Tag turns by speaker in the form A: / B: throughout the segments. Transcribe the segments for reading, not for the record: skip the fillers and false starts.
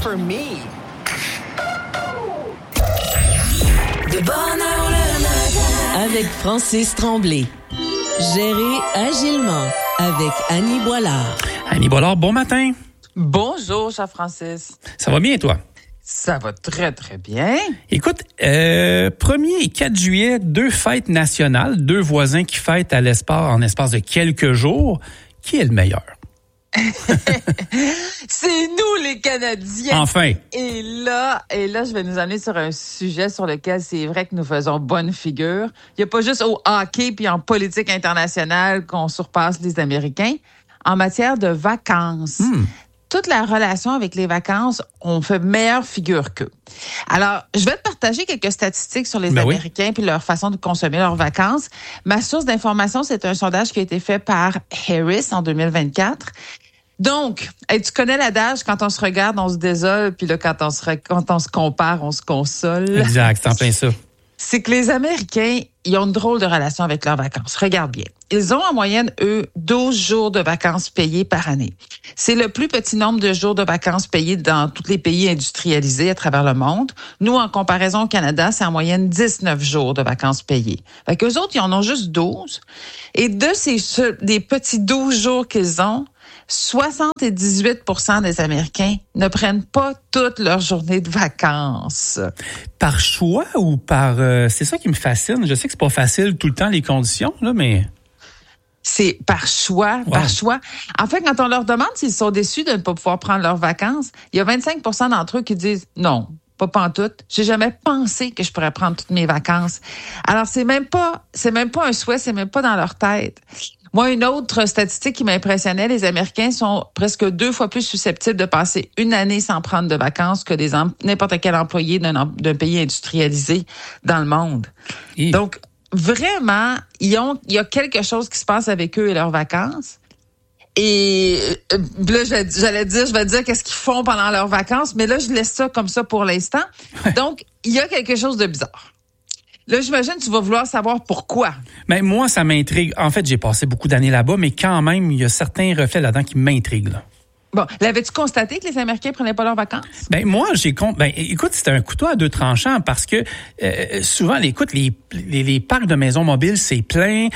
A: for me.
B: De bonne heure le matin.
C: Avec Francis Tremblay. Géré agilement avec Annie Boilard.
D: Annie Boilard, bon matin.
E: Bonjour, cher Francis.
D: Ça va bien, toi?
E: Ça va très, très bien.
D: Écoute, 1er et 4 juillet, 2 fêtes nationales, 2 voisins qui fêtent en espace de quelques jours. Qui est le meilleur?
E: C'est nous, les Canadiens.
D: Enfin.
E: Et là, je vais nous amener sur un sujet sur lequel c'est vrai que nous faisons bonne figure. Il n'y a pas juste au hockey puis en politique internationale qu'on surpasse les Américains. En matière de vacances, toute la relation avec les vacances, on fait meilleure figure qu'eux. Alors, je vais te partager quelques statistiques sur les Américains puis leur façon de consommer leurs vacances. Ma source d'information, c'est un sondage qui a été fait par Harris en 2024. Donc, tu connais l'adage, quand on se regarde, on se désole, puis là, quand on se compare, on se console.
D: Exact, c'est en plein ça.
E: C'est que les Américains, ils ont une drôle de relation avec leurs vacances. Regarde bien. Ils ont en moyenne, eux, 12 jours de vacances payés par année. C'est le plus petit nombre de jours de vacances payés dans tous les pays industrialisés à travers le monde. Nous, en comparaison au Canada, c'est en moyenne 19 jours de vacances payés. Fait qu'eux autres, ils en ont juste 12. Et de des petits 12 jours qu'ils ont, 78% des Américains ne prennent pas toute leur journée de vacances.
D: Par choix ou par... c'est ça qui me fascine. Je sais que c'est pas facile tout le temps, les conditions, là, mais...
E: C'est par choix, par choix. En fait, quand on leur demande s'ils sont déçus de ne pas pouvoir prendre leurs vacances, il y a 25% d'entre eux qui disent « Non, pas pantoute. J'ai jamais pensé que je pourrais prendre toutes mes vacances. » Alors, c'est même pas un souhait, c'est même pas dans leur tête. Moi, une autre statistique qui m'impressionnait, les Américains sont presque 2 fois plus susceptibles de passer une année sans prendre de vacances que n'importe quel employé d'un pays industrialisé dans le monde. Donc, vraiment, il y a quelque chose qui se passe avec eux et leurs vacances. Et là, je vais dire qu'est-ce qu'ils font pendant leurs vacances, mais là, je laisse ça comme ça pour l'instant. Donc, il y a quelque chose de bizarre. Là, j'imagine que tu vas vouloir savoir pourquoi.
D: Ben, moi, ça m'intrigue. En fait, j'ai passé beaucoup d'années là-bas, mais quand même, il y a certains reflets là-dedans qui m'intriguent, là.
E: Bon, l'avais-tu constaté que les Américains prenaient pas leurs vacances?
D: Ben moi, écoute, c'était un couteau à 2 tranchants parce que souvent, les parcs de maisons mobiles, c'est plein,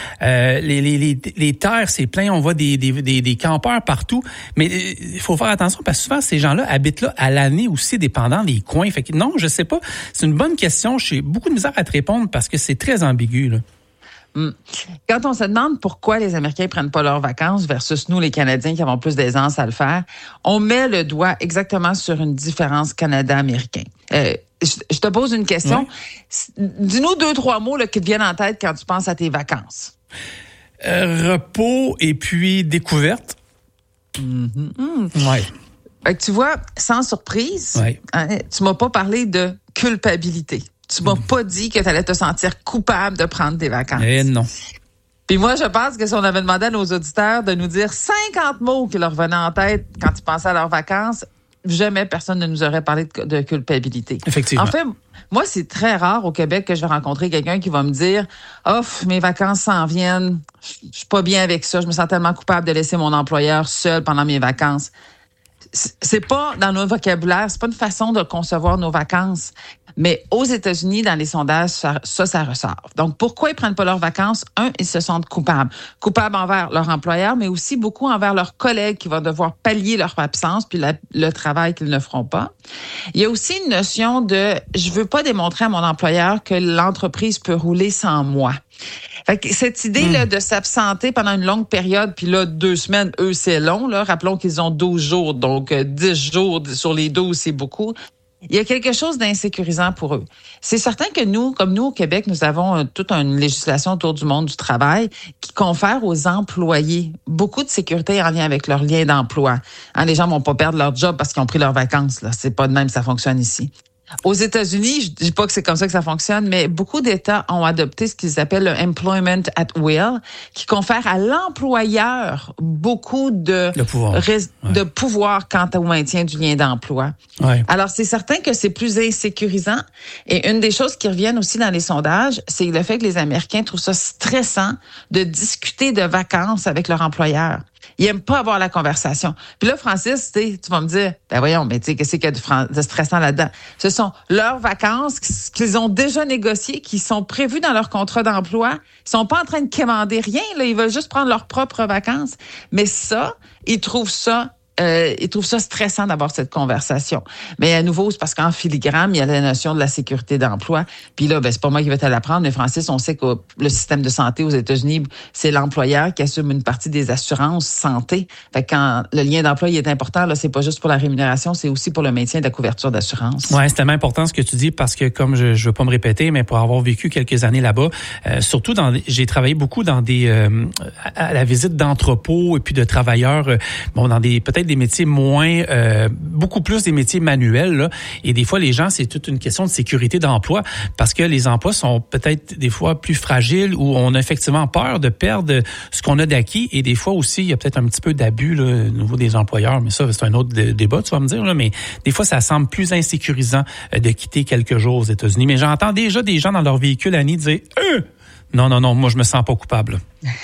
D: les terres, c'est plein, on voit des campeurs partout, mais il faut faire attention parce que souvent ces gens-là habitent là à l'année aussi, dépendant des coins. Fait que non, je sais pas, c'est une bonne question, j'ai beaucoup de misère à te répondre parce que c'est très ambigu, là.
E: Quand on se demande pourquoi les Américains prennent pas leurs vacances versus nous, les Canadiens, qui avons plus d'aisance à le faire, on met le doigt exactement sur une différence Canada-Américain. Je te pose une question. Oui. Dis-nous 2-3 mots là, qui te viennent en tête quand tu penses à tes vacances.
D: Repos et puis découverte. Ouais.
E: Fait que tu vois, sans surprise, tu m'as pas parlé de culpabilité. Tu m'as pas dit que tu allais te sentir coupable de prendre des vacances.
D: Eh non.
E: Puis moi, je pense que si on avait demandé à nos auditeurs de nous dire 50 mots qui leur venaient en tête quand ils pensaient à leurs vacances, jamais personne ne nous aurait parlé de culpabilité.
D: Effectivement.
E: En fait, moi, c'est très rare au Québec que je vais rencontrer quelqu'un qui va me dire « Oh, mes vacances s'en viennent, je suis pas bien avec ça, je me sens tellement coupable de laisser mon employeur seul pendant mes vacances. » C'est pas dans notre vocabulaire, c'est pas une façon de concevoir nos vacances. Mais aux États-Unis, dans les sondages, ça ressort. Donc, pourquoi ils prennent pas leurs vacances? Ils se sentent coupables. Coupables envers leur employeur, mais aussi beaucoup envers leurs collègues qui vont devoir pallier leur absence puis le travail qu'ils ne feront pas. Il y a aussi une notion de je veux pas démontrer à mon employeur que l'entreprise peut rouler sans moi. Fait que cette idée-là de s'absenter pendant une longue période, puis là, 2 semaines, eux, c'est long, là. Rappelons qu'ils ont 12 jours, donc 10 jours sur les 12, c'est beaucoup. Il y a quelque chose d'insécurisant pour eux. C'est certain que nous, comme nous au Québec, nous avons toute une législation autour du monde du travail qui confère aux employés beaucoup de sécurité en lien avec leur lien d'emploi. Les gens vont pas perdre leur job parce qu'ils ont pris leurs vacances, là. C'est pas de même que ça fonctionne ici. Aux États-Unis, je dis pas que c'est comme ça que ça fonctionne, mais beaucoup d'États ont adopté ce qu'ils appellent le employment at will, qui confère à l'employeur beaucoup de pouvoir quant au maintien du lien d'emploi. Ouais. Alors, c'est certain que c'est plus insécurisant. Et une des choses qui reviennent aussi dans les sondages, c'est le fait que les Américains trouvent ça stressant de discuter de vacances avec leur employeur. Ils aiment pas avoir la conversation. Puis là, Francis, tu vas me dire, ben voyons, mais tu sais, qu'est-ce qu'il y a de stressant là-dedans? Ce sont leurs vacances qu'ils ont déjà négociées, qui sont prévues dans leur contrat d'emploi. Ils sont pas en train de quémander rien, là. Ils veulent juste prendre leurs propres vacances. Mais ça, ils trouvent ça stressant d'avoir cette conversation. Mais à nouveau, c'est parce qu'en filigrane, il y a la notion de la sécurité d'emploi. Puis là, c'est pas moi qui vais te l'apprendre, mais Francis, on sait que le système de santé aux États-Unis, c'est l'employeur qui assume une partie des assurances santé. Fait que quand le lien d'emploi il est important, là, c'est pas juste pour la rémunération, c'est aussi pour le maintien de la couverture d'assurance.
D: Ouais, c'est tellement important ce que tu dis parce que comme je veux pas me répéter, mais pour avoir vécu quelques années là-bas, surtout j'ai travaillé beaucoup dans à la visite d'entrepôts et puis de travailleurs, dans peut-être des métiers moins, beaucoup plus des métiers manuels, là. Et des fois, les gens, c'est toute une question de sécurité d'emploi parce que les emplois sont peut-être des fois plus fragiles ou on a effectivement peur de perdre ce qu'on a d'acquis. Et des fois aussi, il y a peut-être un petit peu d'abus là, au niveau des employeurs. Mais ça, c'est un autre débat, tu vas me dire. Là. Mais des fois, ça semble plus insécurisant de quitter quelques jours aux États-Unis. Mais j'entends déjà des gens dans leur véhicule, Annie, dire « Non, moi, je me sens pas coupable. »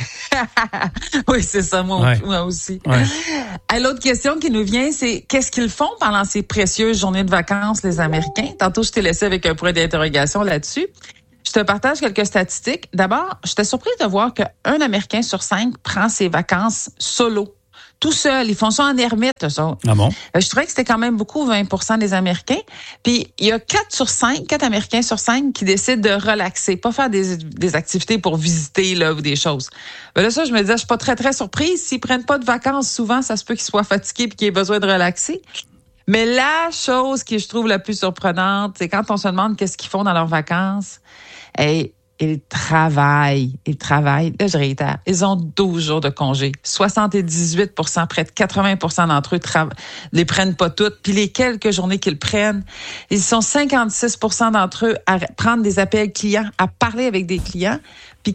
E: Oui, c'est ça, moi aussi.
D: Ouais.
E: L'autre question qui nous vient, c'est qu'est-ce qu'ils font pendant ces précieuses journées de vacances, les Américains? Tantôt, je t'ai laissé avec un point d'interrogation là-dessus. Je te partage quelques statistiques. D'abord, j'étais surprise de voir qu'un Américain sur 5 prend ses vacances solo. Tout seul. Ils font ça en ermite, ça.
D: Ah bon?
E: Je trouvais que c'était quand même beaucoup, 20% des Américains. Puis, il y a 4 Américains sur 5 qui décident de relaxer, pas faire des activités pour visiter, là, ou des choses. Ben là, ça, je me disais, je suis pas très, très surprise. S'ils prennent pas de vacances, souvent, ça se peut qu'ils soient fatigués et qu'ils aient besoin de relaxer. Mais la chose qui, je trouve, la plus surprenante, c'est quand on se demande qu'est-ce qu'ils font dans leurs vacances. Ils travaillent. Là, je réitère. Ils ont 12 jours de congé. 78%, près de 80% d'entre eux les prennent pas toutes. Puis les quelques journées qu'ils prennent, ils sont 56% d'entre eux à prendre des appels clients, à parler avec des clients. Puis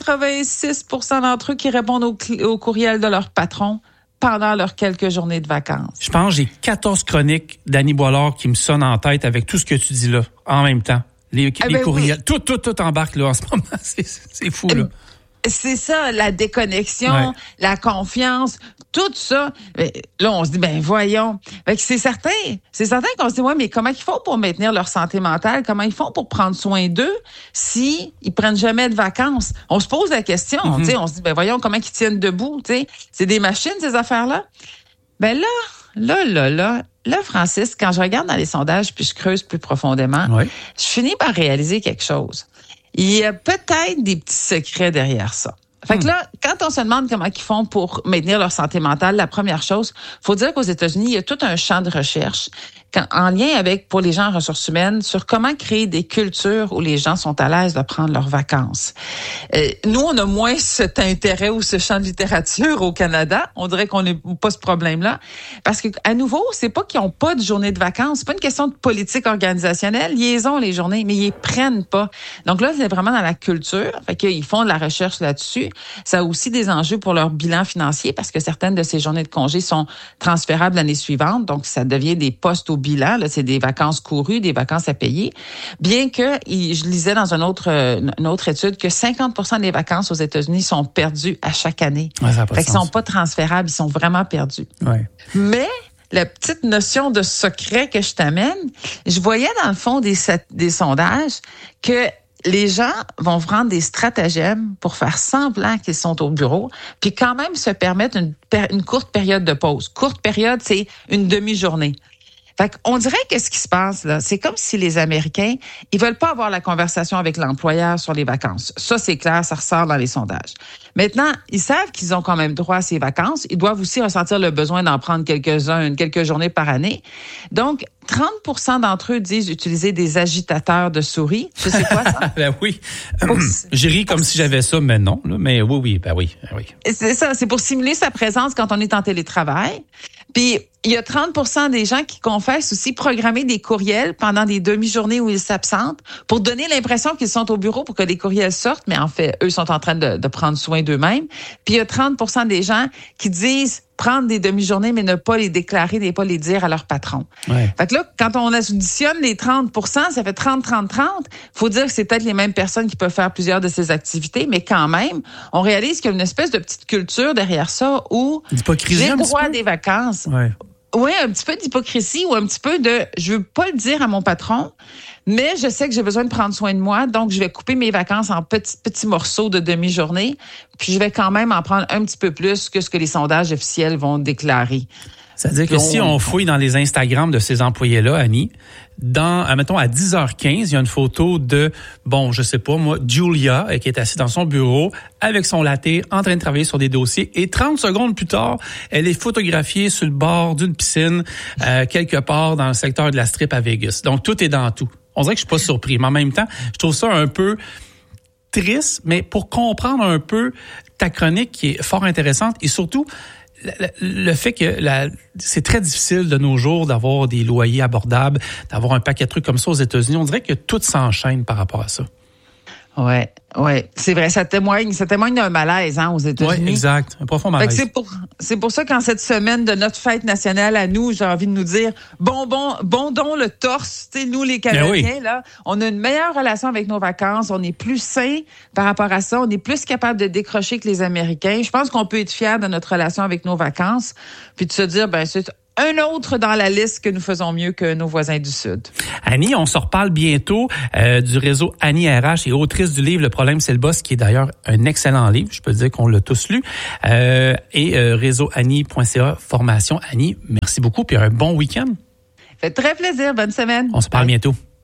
E: 86% d'entre eux qui répondent au courriel de leur patron pendant leurs quelques journées de vacances.
D: Je pense que j'ai 14 chroniques d'Annie Boilard qui me sonnent en tête avec tout ce que tu dis là, en même temps. Les courriels, oui. Tout embarque là en ce moment. C'est fou, là.
E: C'est ça, la déconnexion, la confiance, tout ça. Là, on se dit, voyons. Fait que c'est certain qu'on se dit, mais comment ils font pour maintenir leur santé mentale? Comment ils font pour prendre soin d'eux si ils prennent jamais de vacances? On se pose la question, tu sais, on se dit, voyons, comment ils tiennent debout, tu sais? C'est des machines, ces affaires-là? Là, Francis, quand je regarde dans les sondages puis je creuse plus profondément, je finis par réaliser quelque chose. Il y a peut-être des petits secrets derrière ça. Fait que là, quand on se demande comment ils font pour maintenir leur santé mentale, la première chose, faut dire qu'aux États-Unis, il y a tout un champ de recherche en lien avec, pour les gens en ressources humaines, sur comment créer des cultures où les gens sont à l'aise de prendre leurs vacances. Nous, on a moins cet intérêt ou ce champ de littérature au Canada. On dirait qu'on n'a pas ce problème-là. Parce que, à nouveau, c'est pas qu'ils n'ont pas de journée de vacances. C'est pas une question de politique organisationnelle. Ils ont les journées, mais ils les prennent pas. Donc là, c'est vraiment dans la culture. Fait qu'ils font de la recherche là-dessus. Ça a aussi des enjeux pour leur bilan financier parce que certaines de ces journées de congé sont transférables l'année suivante. Donc, ça devient des postes au bilan. Là, c'est des vacances courues, des vacances à payer. Bien que, je lisais dans une autre étude que 50% des vacances aux États-Unis sont perdues à chaque année.
D: Ouais, ça a pas de
E: sens. Qu'ils sont pas transférables, ils sont vraiment perdus.
D: Ouais.
E: Mais la petite notion de secret que je t'amène, je voyais dans le fond des sondages que les gens vont prendre des stratagèmes pour faire semblant qu'ils sont au bureau, puis quand même se permettre une courte période de pause. Courte période, c'est une demi-journée. Fait qu'on dirait que ce qui se passe, là, c'est comme si les Américains, ils veulent pas avoir la conversation avec l'employeur sur les vacances. Ça, c'est clair, ça ressort dans les sondages. Maintenant, ils savent qu'ils ont quand même droit à ces vacances. Ils doivent aussi ressentir le besoin d'en prendre quelques journées par année. Donc, 30% d'entre eux disent utiliser des agitateurs de souris. Tu sais quoi, ça?
D: Oui. J'ai ri comme si j'avais ça, mais non. Là, mais oui.
E: C'est ça, c'est pour simuler sa présence quand on est en télétravail. Puis, il y a 30% des gens qui confessent aussi programmer des courriels pendant des demi-journées où ils s'absentent pour donner l'impression qu'ils sont au bureau pour que les courriels sortent, mais en fait, eux sont en train de prendre soin d'eux-mêmes. Puis il y a 30% des gens qui disent prendre des demi-journées, mais ne pas les déclarer, ne pas les dire à leur patron.
D: Ouais.
E: Fait que là, quand on additionne les 30%, ça fait 30-30-30. Faut dire que c'est peut-être les mêmes personnes qui peuvent faire plusieurs de ces activités, mais quand même, on réalise qu'il y a une espèce de petite culture derrière ça où j'ai le droit à des vacances.
D: Ouais.
E: Oui, un petit peu d'hypocrisie ou un petit peu de je veux pas le dire à mon patron, mais je sais que j'ai besoin de prendre soin de moi, donc je vais couper mes vacances en petits morceaux de demi-journée, puis je vais quand même en prendre un petit peu plus que ce que les sondages officiels vont déclarer.
D: C'est-à-dire que si on fouille dans les Instagram de ces employés-là, Annie, mettons à 10h15, il y a une photo de, je sais pas moi, Julia, qui est assise dans son bureau avec son latte, en train de travailler sur des dossiers. Et 30 secondes plus tard, elle est photographiée sur le bord d'une piscine, quelque part dans le secteur de la Strip à Vegas. Donc, tout est dans tout. On dirait que je suis pas surpris. Mais en même temps, je trouve ça un peu triste, mais pour comprendre un peu ta chronique qui est fort intéressante et surtout, le fait que c'est très difficile de nos jours d'avoir des loyers abordables, d'avoir un paquet de trucs comme ça aux États-Unis. On dirait que tout s'enchaîne par rapport à ça.
E: Ouais, c'est vrai, ça témoigne d'un malaise aux États-Unis.
D: Oui, exact, un profond malaise.
E: C'est pour ça qu'en cette semaine de notre fête nationale à nous, j'ai envie de nous dire bon don le torse, tu sais, nous les Canadiens là, on a une meilleure relation avec nos vacances, on est plus sains par rapport à ça, on est plus capable de décrocher que les Américains. Je pense qu'on peut être fiers de notre relation avec nos vacances, puis de se dire c'est un autre dans la liste que nous faisons mieux que nos voisins du Sud.
D: Annie, on se reparle bientôt du réseau Annie RH et autrice du livre Le problème, c'est le boss, qui est d'ailleurs un excellent livre. Je peux dire qu'on l'a tous lu. Réseauannie.ca, formation Annie. Merci beaucoup, puis un bon week-end.
E: Fait très plaisir. Bonne semaine.
D: On se parle bientôt.